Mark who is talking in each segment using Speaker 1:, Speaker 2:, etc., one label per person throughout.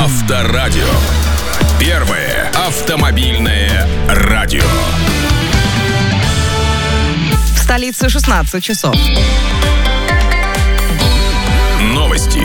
Speaker 1: Авторадио. Первое автомобильное радио.
Speaker 2: В столице 16 часов.
Speaker 1: Новости.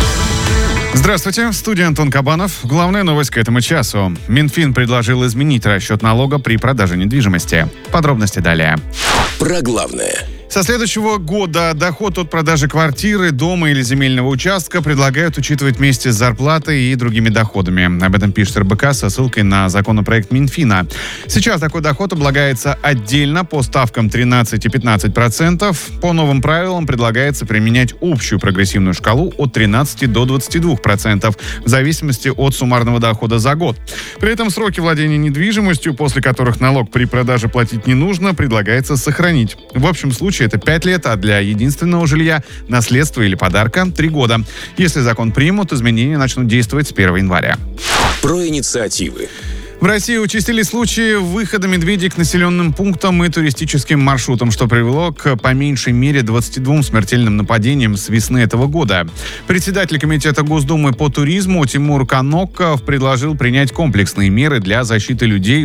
Speaker 3: Здравствуйте, в студии Антон Кабанов. Главная новость к этому часу. Минфин предложил изменить расчет налога при продаже недвижимости. Подробности далее.
Speaker 1: Про главное.
Speaker 3: Со следующего года доход от продажи квартиры, дома или земельного участка предлагают учитывать вместе с зарплатой и другими доходами. Об этом пишет РБК со ссылкой на законопроект Минфина. Сейчас такой доход облагается отдельно по ставкам 13 и 15%. По новым правилам предлагается применять общую прогрессивную шкалу от 13 до 22%, в зависимости от суммарного дохода за год. При этом сроки владения недвижимостью, после которых налог при продаже платить не нужно, предлагается сохранить. В общем случае это 5 лет, а для единственного жилья, наследства или подарка 3 года. Если закон примут, изменения начнут действовать с 1 января.
Speaker 1: Про инициативы.
Speaker 3: В России участились случаи выхода медведей к населенным пунктам и туристическим маршрутам, что привело к по меньшей мере 22 смертельным нападениям с весны этого года. Председатель комитета Госдумы по туризму Тимур Каноков предложил принять комплексные меры для защиты людей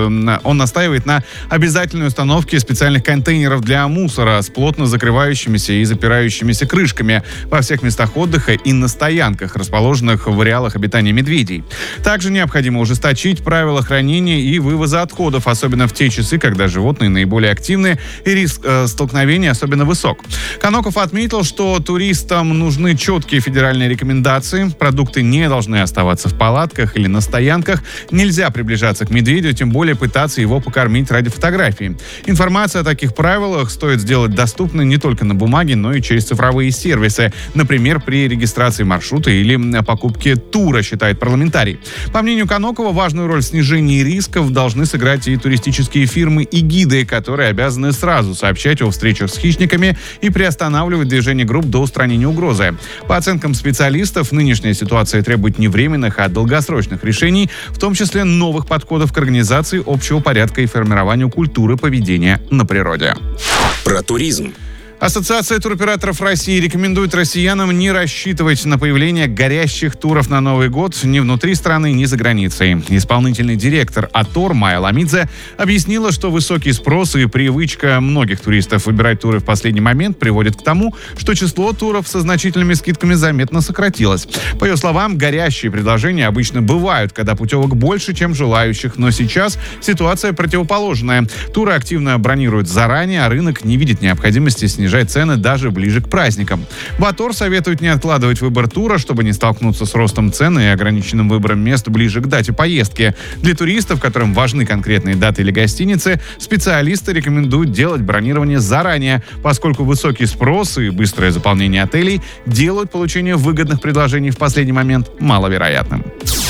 Speaker 3: Он настаивает на обязательной установке специальных контейнеров для мусора с плотно закрывающимися и запирающимися крышками во всех местах отдыха и на стоянках, расположенных в ареалах обитания медведей. Также необходимо ужесточить правила хранения и вывоза отходов, особенно в те часы, когда животные наиболее активны и риск столкновения особенно высок. Каноков отметил, что туристам нужны четкие федеральные рекомендации. Продукты не должны оставаться в палатках или на стоянках. Нельзя приближаться к медведю, тем более пытаться его покормить ради фотографии. Информацию о таких правилах стоит сделать доступной не только на бумаге, но и через цифровые сервисы. Например, при регистрации маршрута или покупке тура, считает парламентарий. По мнению Канокова, важную роль в снижении рисков должны сыграть и туристические фирмы и гиды, которые обязаны сразу сообщать о встречах с хищниками и приостанавливать движение групп до устранения угрозы. По оценкам специалистов, нынешняя ситуация требует не временных, а долгосрочных решений, в том числе новых подходов к организации общего порядка и формированию культуры поведения на природе.
Speaker 1: Про туризм.
Speaker 3: Ассоциация туроператоров России рекомендует россиянам не рассчитывать на появление горящих туров на Новый год ни внутри страны, ни за границей. Исполнительный директор АТОР Майя Ламидзе объяснила, что высокий спрос и привычка многих туристов выбирать туры в последний момент приводит к тому, что число туров со значительными скидками заметно сократилось. По ее словам, горящие предложения обычно бывают, когда путевок больше, чем желающих, но сейчас ситуация противоположная. Туры активно бронируют заранее, а рынок не видит необходимости снижать цены даже ближе к праздникам. В АТОР советуют не откладывать выбор тура, чтобы не столкнуться с ростом цены и ограниченным выбором мест ближе к дате поездки. Для туристов, которым важны конкретные даты или гостиницы, специалисты рекомендуют делать бронирование заранее, поскольку высокий спрос и быстрое заполнение отелей делают получение выгодных предложений в последний момент маловероятным.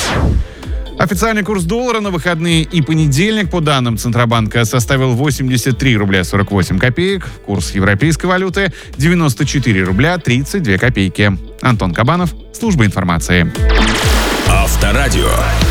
Speaker 3: Официальный курс доллара на выходные и понедельник, по данным Центробанка, составил 83 рубля 48 копеек. Курс европейской валюты 94 рубля 32 копейки. Антон Кабанов, служба информации.
Speaker 1: Авторадио.